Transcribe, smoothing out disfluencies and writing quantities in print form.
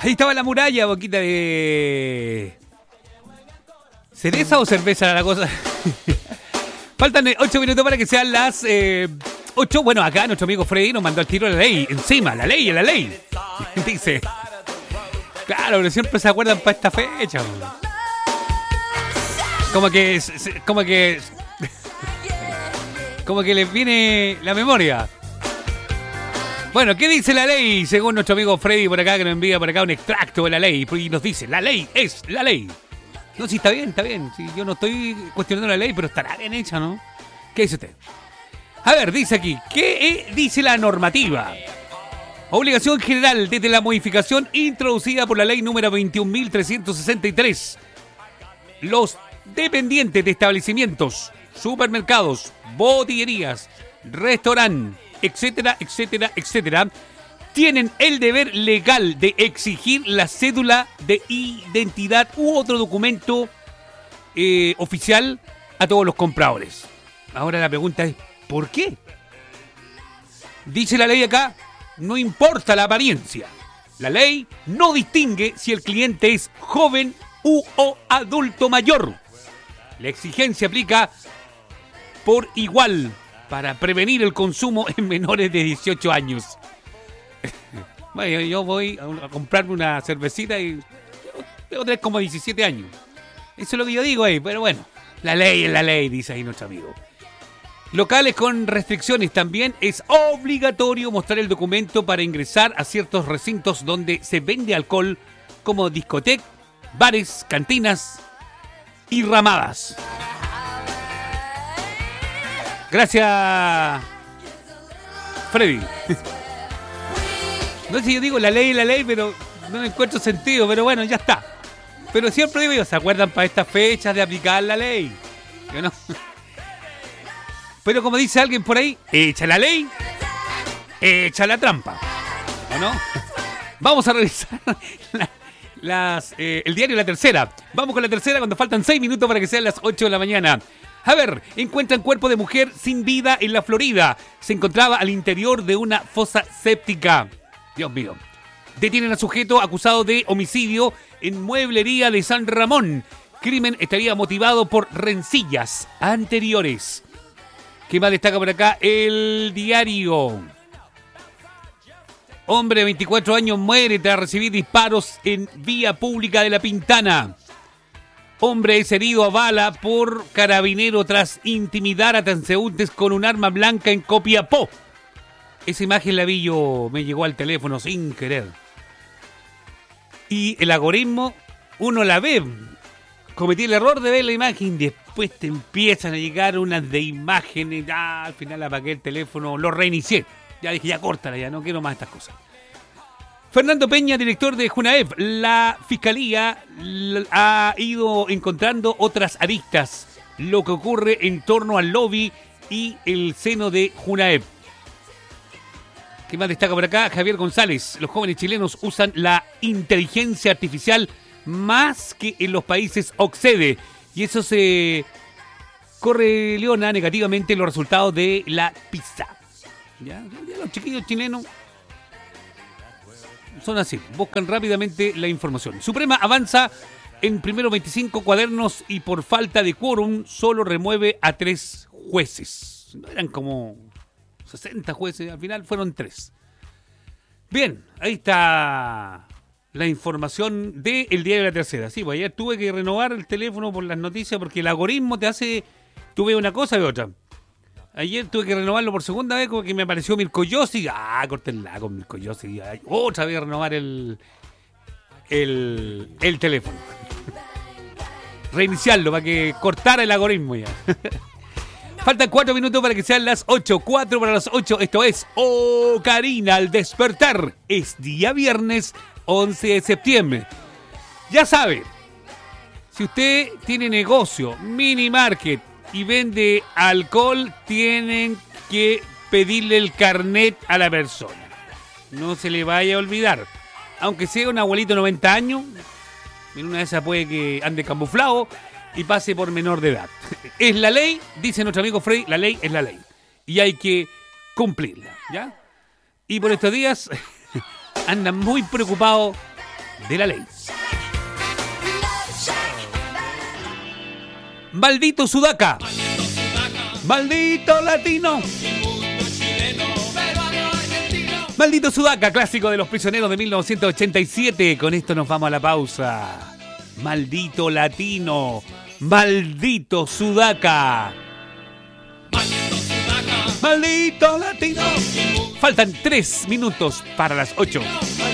Ahí estaba la muralla, boquita de... ¿Cereza o cerveza la cosa? Faltan 8 minutos para que sean las 8. Bueno, acá nuestro amigo Freddy nos mandó el tiro de la ley. Encima, la ley. Dice... Claro, pero siempre se acuerdan para esta fecha. Como que les viene la memoria. Bueno, ¿qué dice la ley? Según nuestro amigo Freddy por acá, que nos envía por acá un extracto de la ley. Y nos dice, la ley es la ley. No, sí, está bien. Sí, yo no estoy cuestionando la ley, pero estará bien hecha, ¿no? ¿Qué dice usted? A ver, dice aquí, ¿qué dice la normativa? Obligación general desde la modificación introducida por la ley número 21.363. Los dependientes de establecimientos, supermercados, botillerías, restaurantes, etcétera, tienen el deber legal de exigir la cédula de identidad u otro documento oficial a todos los compradores. Ahora la pregunta es, ¿por qué? Dice la ley acá, no importa la apariencia. La ley no distingue si el cliente es joven o adulto mayor. La exigencia aplica por igual para prevenir el consumo en menores de 18 años. Bueno, yo voy a comprarme una cervecita y tengo que tener como 17 años. Eso es lo que yo digo ahí, pero bueno, la ley es la ley, dice ahí nuestro amigo. Locales con restricciones también es obligatorio mostrar el documento para ingresar a ciertos recintos donde se vende alcohol como discotecas, bares, cantinas y ramadas. Gracias, Freddy. No sé si yo digo la ley, pero no me encuentro sentido, pero bueno, ya está. Pero siempre digo, ¿se acuerdan para estas fechas de aplicar la ley? Yo no. Pero como dice alguien por ahí, echa la ley, echa la trampa. ¿O no? Vamos a revisar el diario La Tercera. Vamos con La Tercera cuando faltan 6 minutos para que sean las 8 de la mañana. A ver, encuentran cuerpo de mujer sin vida en la Florida. Se encontraba al interior de una fosa séptica. Dios mío. Detienen a sujeto acusado de homicidio en mueblería de San Ramón. Crimen estaría motivado por rencillas anteriores. ¿Qué más destaca por acá? El diario. Hombre de 24 años muere tras recibir disparos en vía pública de La Pintana. Hombre es herido a bala por carabinero tras intimidar a transeúntes con un arma blanca en Copiapó. Esa imagen la vi yo, me llegó al teléfono sin querer. Y el algoritmo, uno la ve. Cometí el error de ver la imagen, después te empiezan a llegar unas de imágenes. Al final apagué el teléfono, lo reinicié. Ya dije, ya córtala, ya no quiero más estas cosas. Fernando Peña, director de Junaep. La Fiscalía ha ido encontrando otras aristas. Lo que ocurre en torno al lobby y el seno de Junaep. ¿Qué más destaca por acá? Javier González. Los jóvenes chilenos usan la inteligencia artificial más que en los países OCDE. Y eso se correlaciona negativamente los resultados de la PISA. ¿Ya? Los chiquillos chilenos son así, buscan rápidamente la información. Suprema avanza en primeros 25 cuadernos y por falta de quórum solo remueve a 3 jueces. No eran como 60 jueces, al final fueron 3. Bien, ahí está la información del diario de La Tercera. Sí, pues ayer tuve que renovar el teléfono por las noticias porque el algoritmo te hace, tú ves una cosa y otra. Ayer tuve que renovarlo por segunda vez porque me apareció Mirko Yossi. Córtenla con Mirko Yossi. Otra vez renovar el teléfono. Reiniciarlo para que cortara el algoritmo ya. Faltan 4 minutos para que sean las 8. 4 para las 8. Esto es Ocarina al despertar. Es día viernes 11 de septiembre. Ya sabe, si usted tiene negocio, mini market, y vende alcohol, tienen que pedirle el carnet a la persona. No se le vaya a olvidar. Aunque sea un abuelito de 90 años, en una de esas puede que ande camuflado y pase por menor de edad. Es la ley, dice nuestro amigo Freddy, la ley es la ley. Y hay que cumplirla, ¿ya? Y por estos días andan muy preocupados de la ley. Maldito Sudaca. Maldito latino. Maldito Sudaca, clásico de Los Prisioneros de 1987. Con esto nos vamos a la pausa. Maldito latino. Maldito Sudaca. Maldito latino. Faltan 3 minutos para las 8.